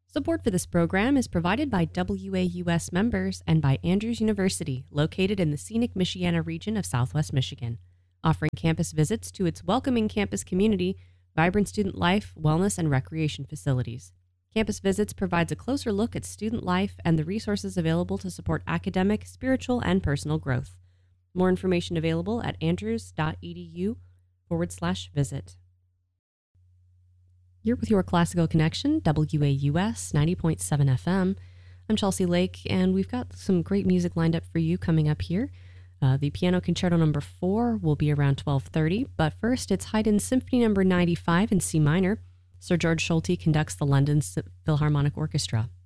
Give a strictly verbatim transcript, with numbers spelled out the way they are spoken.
Support for this program is provided by W A U S members and by Andrews University, located in the scenic Michiana region of Southwest Michigan, offering campus visits to its welcoming campus community, vibrant student life, wellness, and recreation facilities. Campus Visits provides a closer look at student life and the resources available to support academic, spiritual, and personal growth. More information available at andrews.edu forward slash visit. You're with your Classical Connection, W A U S ninety point seven F M. I'm Chelsea Lake, and we've got some great music lined up for you coming up here. Uh, the Piano Concerto number four will be around twelve thirty, but first it's Haydn Symphony number ninety-five in C minor. Sir George Solti conducts the London Philharmonic Orchestra.